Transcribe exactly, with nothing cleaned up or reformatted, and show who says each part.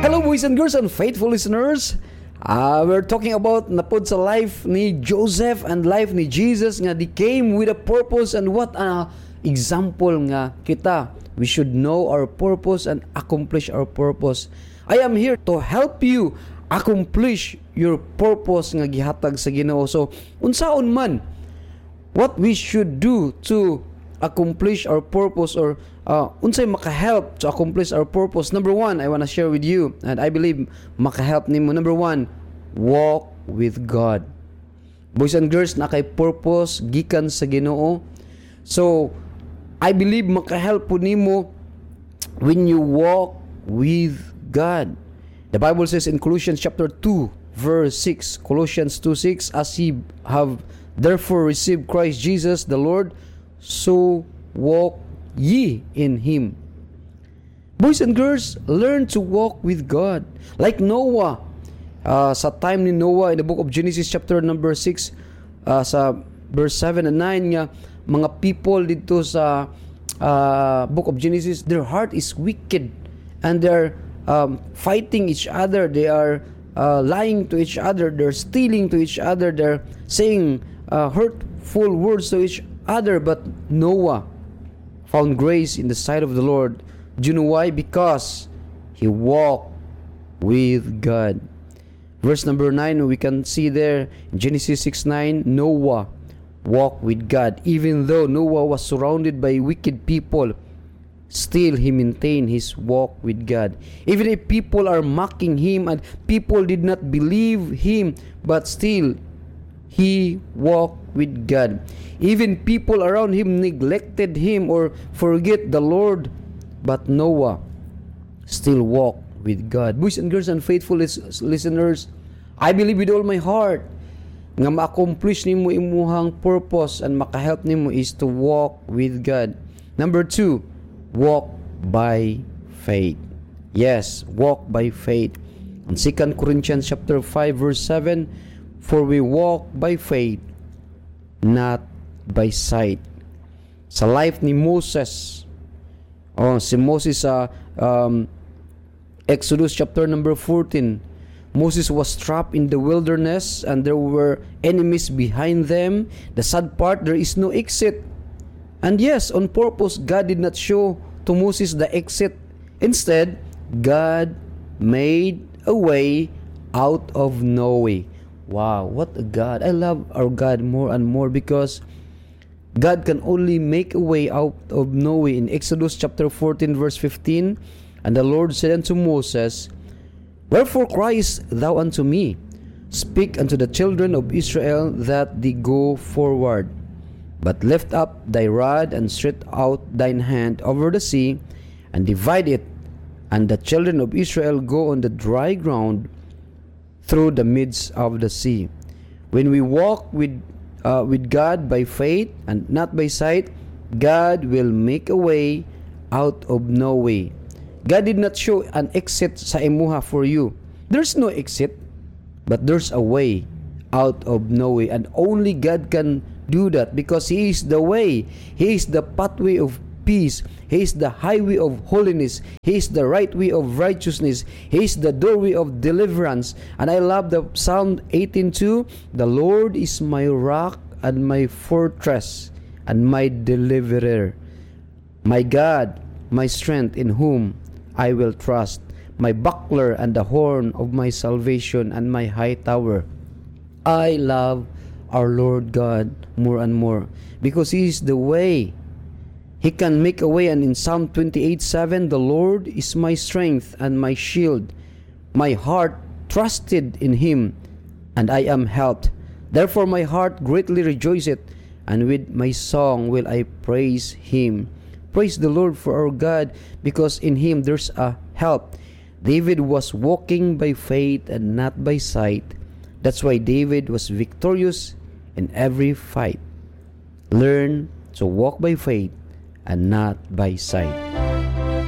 Speaker 1: Hello boys and girls and faithful listeners. Uh, we're talking about napod sa life ni Joseph and life ni Jesus nga they came with a purpose, and what a example nga kita. We should know our purpose and accomplish our purpose. I am here to help you accomplish your purpose nga gihatag sa Ginoo. So unsaon man what we should do to accomplish our purpose, or uh, unsay makahelp to accomplish our purpose. Number one, I want to share with you, and I believe makahelp nimo. Number one, walk with God. Boys and girls, na kay purpose gikan sa Ginoo. So I believe makahelp po nimo when you walk with God. The Bible says in Colossians chapter two verse six, Colossians two six, as ye have therefore received Christ Jesus the Lord, so walk ye in Him. Boys and girls, learn to walk with God. Like Noah, uh, sa time ni Noah in the book of Genesis chapter number six, uh, sa verse seven and nine nga, mga people dito sa uh, book of Genesis, their heart is wicked and they're um, fighting each other. They are uh, lying to each other. They're stealing to each other. They're saying uh, hurtful words to each other. But Noah found grace in the sight of the Lord. Do you know why? Because he walked with God. Verse number nine, we can see there in Genesis six nine, Noah walked with God. Even though Noah was surrounded by wicked people, still he maintained his walk with God. Even if people are mocking him and people did not believe him, but still he walked with God. Even people around him neglected him or forget the Lord, but Noah still walked with God. Boys and girls and faithful lis- listeners, I believe with all my heart nga ma-accomplish nimo imuhang purpose and makahelp nimo is to walk with God. Number two, walk by faith. Yes, walk by faith. In Second Corinthians chapter five verse seven, for we walk by faith, not by sight. Sa life ni Moses, oh, si Moses sa um, Exodus chapter number fourteen, Moses was trapped in the wilderness and there were enemies behind them. The sad part, there is no exit. And yes, on purpose, God did not show to Moses the exit. Instead, God made a way out of no way. Wow, what a God. I love our God more and more because God can only make a way out of no way. In Exodus chapter fourteen verse fifteen, and the Lord said unto Moses, wherefore criest thou unto me? Speak unto the children of Israel that they go forward. But lift up thy rod and stretch out thine hand over the sea and divide it, and the children of Israel go on the dry ground through the midst of the sea. When we walk with uh, with God by faith and not by sight, God will make a way out of no way. God did not show an exit sa imuha for you. There's no exit, but there's a way out of no way, and only God can do that because He is the way. He is the pathway of peace. He is the highway of holiness. He is the right way of righteousness. He is the doorway of deliverance. And I love the Psalm eighteen two. The Lord is my rock and my fortress and my deliverer, my God, my strength, in whom I will trust, my buckler and the horn of my salvation and my high tower. I love our Lord God more and more because He is the way. He can make a way. And in Psalm twenty-eight seven, the Lord is my strength and my shield. My heart trusted in Him, and I am helped. Therefore my heart greatly rejoiceth, and with my song will I praise Him. Praise the Lord for our God, because in Him there's a help. David was walking by faith and not by sight. That's why David was victorious in every fight. Learn to walk by faith and not by sight.